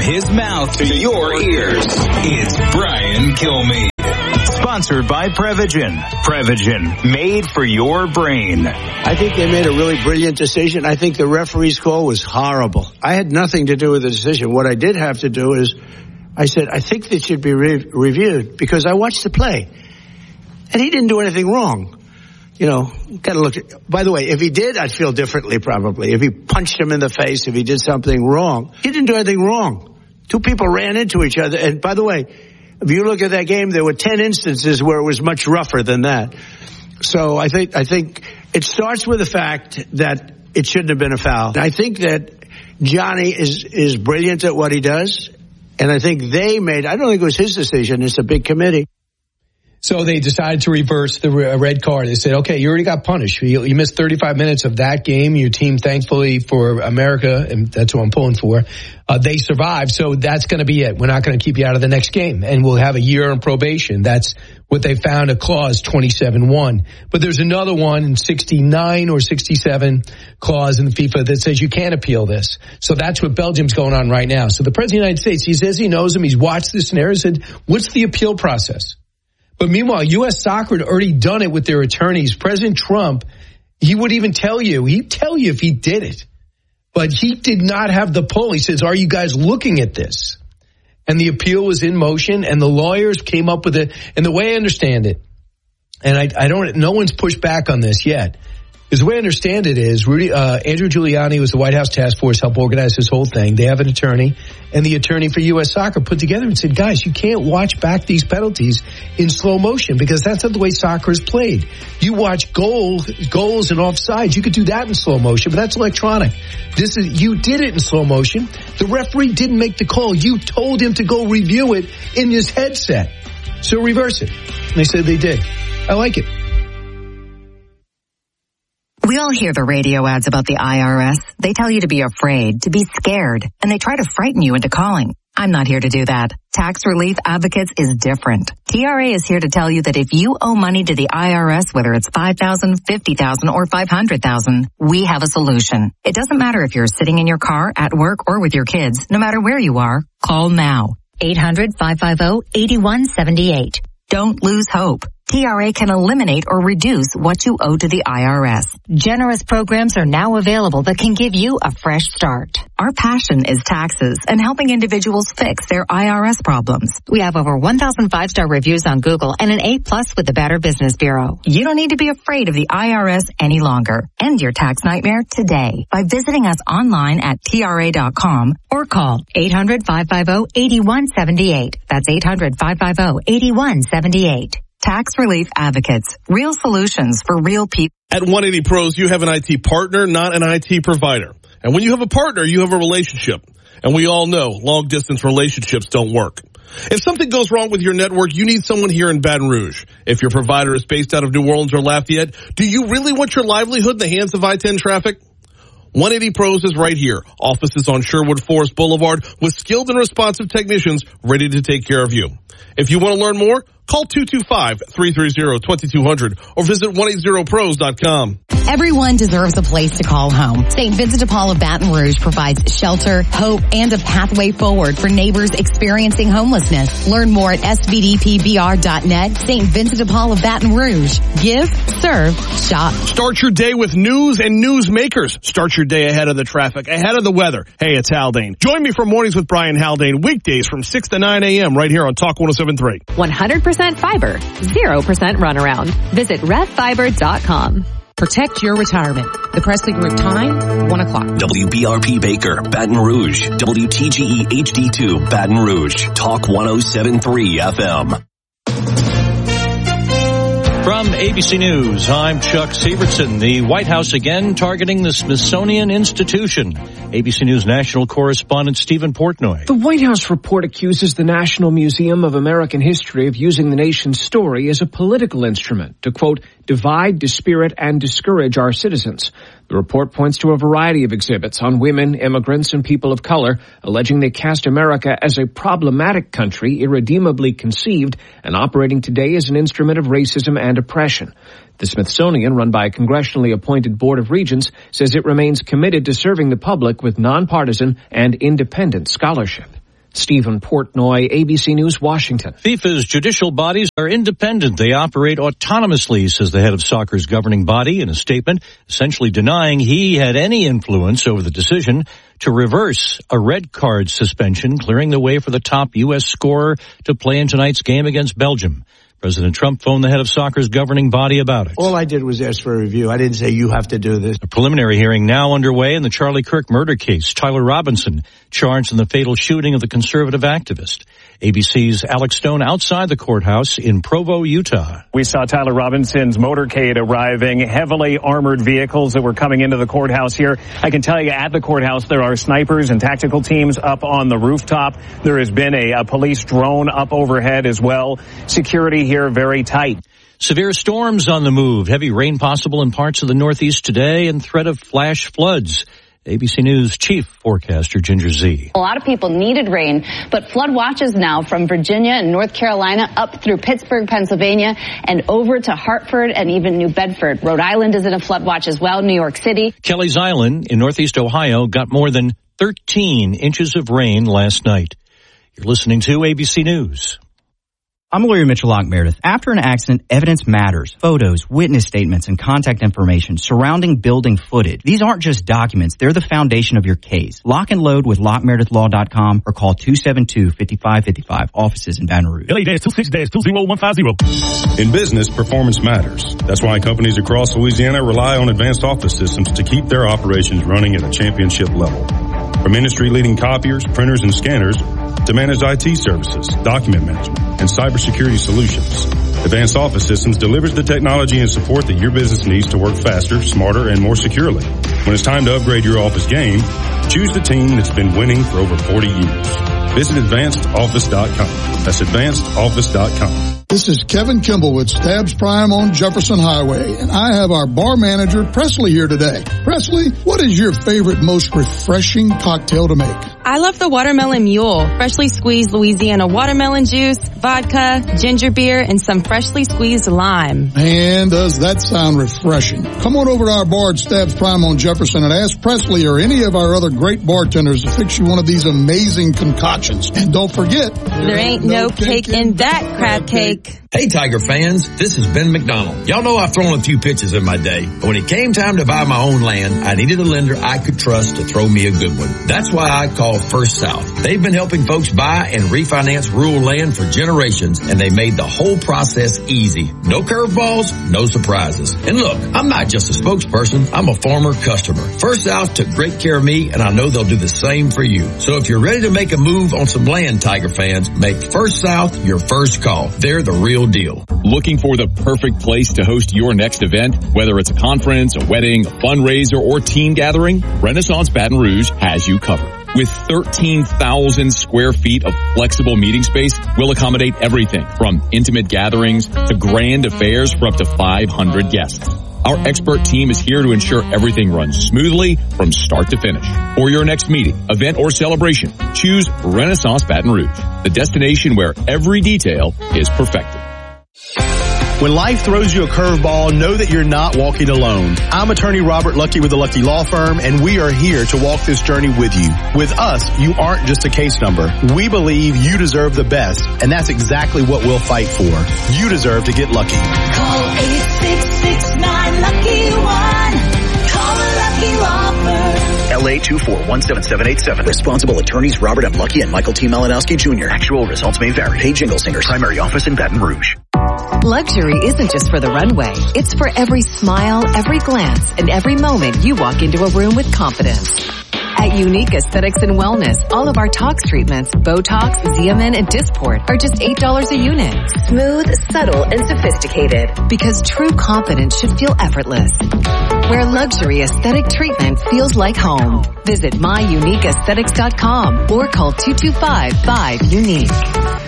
his mouth to your ears, it's Brian Kilmeade. Sponsored by Prevagen. Prevagen, made for your brain. I think they made a really brilliant decision. I think the referee's call was horrible. I had nothing to do with the decision. What I did have to do is, I said, I think this should be reviewed because I watched the play. And he didn't do anything wrong. You know, got to look at, by the way, if he did, I'd feel differently probably. If he punched him in the face, if he did something wrong. He didn't do anything wrong. Two people ran into each other. And by the way, if you look at that game, there were 10 instances where it was much rougher than that. So I think it starts with the fact that it shouldn't have been a foul. I think that Johnny is brilliant at what he does. And I think I don't think it was his decision. It's a big committee. So they decided to reverse the red card. They said, okay, you already got punished. You missed 35 minutes of that game. Your team, thankfully for America, and that's what I'm pulling for, they survived. So that's going to be it. We're not going to keep you out of the next game. And we'll have a year in probation. That's what they found, a clause 27-1. But there's another one in 69 or 67 clause in the FIFA that says you can't appeal this. So that's what Belgium's going on right now. So the President of the United States, he says he knows him. He's watched this scenario. He said, what's the appeal process? But meanwhile, U.S. Soccer had already done it with their attorneys. President Trump, he would even tell you. He'd tell you if he did it. But he did not have the pull. He says, are you guys looking at this? And the appeal was in motion, and the lawyers came up with it. And the way I understand it, and no one's pushed back on this yet, because the way I understand it is Andrew Giuliani was the White House task force, helped organize this whole thing. They have an attorney, and the attorney for U.S. Soccer put together and said, guys, you can't watch back these penalties in slow motion because that's not the way soccer is played. You watch goals and offsides. You could do that in slow motion, but that's electronic. You did it in slow motion. The referee didn't make the call. You told him to go review it in his headset. So reverse it. And they said they did. I like it. We all hear the radio ads about the IRS. They tell you to be afraid, to be scared, and they try to frighten you into calling. I'm not here to do that. Tax Relief Advocates is different. TRA is here to tell you that if you owe money to the IRS, whether it's $5,000, $50,000, or $500,000, we have a solution. It doesn't matter if you're sitting in your car, at work, or with your kids. No matter where you are, call now. 800-550-8178. Don't lose hope. TRA can eliminate or reduce what you owe to the IRS. Generous programs are now available that can give you a fresh start. Our passion is taxes and helping individuals fix their IRS problems. We have over 1,000 5-star reviews on Google and an A+ with the Better Business Bureau. You don't need to be afraid of the IRS any longer. End your tax nightmare today by visiting us online at TRA.com or call 800-550-8178. That's 800-550-8178. Tax Relief Advocates. Real solutions for real people. At 180 Pros, you have an IT partner, not an IT provider. And when you have a partner, you have a relationship. And we all know long-distance relationships don't work. If something goes wrong with your network, you need someone here in Baton Rouge. If your provider is based out of New Orleans or Lafayette, do you really want your livelihood in the hands of I-10 traffic? 180 Pros is right here. Offices on Sherwood Forest Boulevard with skilled and responsive technicians ready to take care of you. If you want to learn more, call 225-330-2200 or visit 180pros.com. Everyone deserves a place to call home. St. Vincent de Paul of Baton Rouge provides shelter, hope, and a pathway forward for neighbors experiencing homelessness. Learn more at svdpbr.net. St. Vincent de Paul of Baton Rouge. Give, serve, shop. Start your day with news and newsmakers. Start your day ahead of the traffic, ahead of the weather. Hey, it's Haldane. Join me for Mornings with Brian Haldane, weekdays from 6 to 9 a.m. right here on Talk 107.3. 100% fiber, 0% runaround. Visit RefFiber.com. Protect your retirement. The Presley Group time, 1 o'clock. WBRP Baker, Baton Rouge. WTGE HD2, Baton Rouge. Talk 107.3 FM. From ABC News, I'm Chuck Severson. The White House again targeting the Smithsonian Institution. ABC News national correspondent Stephen Portnoy. The White House report accuses the National Museum of American History of using the nation's story as a political instrument to, quote, divide, dispirit, and discourage our citizens. The report points to a variety of exhibits on women, immigrants, and people of color, alleging they cast America as a problematic country irredeemably conceived and operating today as an instrument of racism and oppression. The Smithsonian, run by a congressionally appointed board of regents, says it remains committed to serving the public with nonpartisan and independent scholarship. Stephen Portnoy, ABC News, Washington. FIFA's judicial bodies are independent. They operate autonomously, says the head of soccer's governing body in a statement, essentially denying he had any influence over the decision to reverse a red card suspension, clearing the way for the top U.S. scorer to play in tonight's game against Belgium. President Trump phoned the head of soccer's governing body about it. All I did was ask for a review. I didn't say you have to do this. A preliminary hearing now underway in the Charlie Kirk murder case. Tyler Robinson charged in the fatal shooting of the conservative activist. ABC's Alex Stone outside the courthouse in Provo, Utah. We saw Tyler Robinson's motorcade arriving, heavily armored vehicles that were coming into the courthouse here. I can tell you at the courthouse there are snipers and tactical teams up on the rooftop. There has been a police drone up overhead as well. Security here very tight. Severe storms on the move. Heavy rain possible in parts of the Northeast today and threat of flash floods. ABC News chief forecaster Ginger Z. A lot of people needed rain, but flood watches now from Virginia and North Carolina up through Pittsburgh, Pennsylvania, and over to Hartford and even New Bedford. Rhode Island is in a flood watch as well, New York City. Kelly's Island in Northeast Ohio got more than 13 inches of rain last night. You're listening to ABC News. I'm lawyer Mitchell Locke Meredith. After an accident, evidence matters. Photos, witness statements, and contact information surrounding building footage. These aren't just documents. They're the foundation of your case. Lock and load with LockMeredithLaw.com or call 272-5555. Offices in Baton Rouge. LA-26-20150. In business, performance matters. That's why companies across Louisiana rely on advanced office systems to keep their operations running at a championship level. From industry-leading copiers, printers, and scanners to managed IT services, document management, and cybersecurity solutions, Advanced Office Systems delivers the technology and support that your business needs to work faster, smarter, and more securely. When it's time to upgrade your office game, choose the team that's been winning for over 40 years. Visit AdvancedOffice.com. That's AdvancedOffice.com. This is Kevin Kimball with Stabs Prime on Jefferson Highway, and I have our bar manager, Presley, here today. Presley, what is your favorite, most refreshing cocktail to make? I love the Watermelon Mule. Freshly squeezed Louisiana watermelon juice, vodka, ginger beer, and some freshly squeezed lime. And does that sound refreshing? Come on over to our bar at Stabs Prime on Jefferson and ask Presley or any of our other great bartenders to fix you one of these amazing concoctions. And don't forget, there ain't no cake in that crab cake. Hey Tiger fans, this is Ben McDonald. Y'all know I've thrown a few pitches in my day, but when it came time to buy my own land, I needed a lender I could trust to throw me a good one. That's why I called First South. They've been helping folks buy and refinance rural land for generations, and they made the whole process easy. No curveballs, no surprises. And look, I'm not just a spokesperson, I'm a former customer. First South took great care of me, and I know they'll do the same for you. So if you're ready to make a move on some land, Tiger fans, make First South your first call. They're the real deal. Looking for the perfect place to host your next event? Whether it's a conference, a wedding, a fundraiser, or team gathering, Renaissance Baton Rouge has you covered. With 13,000 square feet of flexible meeting space, we'll accommodate everything from intimate gatherings to grand affairs for up to 500 guests. Our expert team is here to ensure everything runs smoothly from start to finish. For your next meeting, event, or celebration, choose Renaissance Baton Rouge, the destination where every detail is perfected. When life throws you a curveball, know that you're not walking alone. I'm attorney Robert Lucky with the Lucky Law Firm, and we are here to walk this journey with you. With us, you aren't just a case number. We believe you deserve the best, and that's exactly what we'll fight for. You deserve to get lucky. Call 866-9-LUCKY-1. Call the Lucky Law Firm. LA 2417787. Responsible attorneys Robert M. Lucky and Michael T. Malinowski Jr. Actual results may vary. Hey Jingle Singers. Primary office in Baton Rouge. Luxury isn't just for the runway. It's for every smile, every glance, and every moment you walk into a room with confidence. At Unique Aesthetics and Wellness, all of our tox treatments, Botox, Xeomin, and Dysport are just $8 a unit. Smooth, subtle, and sophisticated. Because true confidence should feel effortless. Where luxury aesthetic treatment feels like home. Visit myuniqueaesthetics.com or call 225-5-UNIQUE.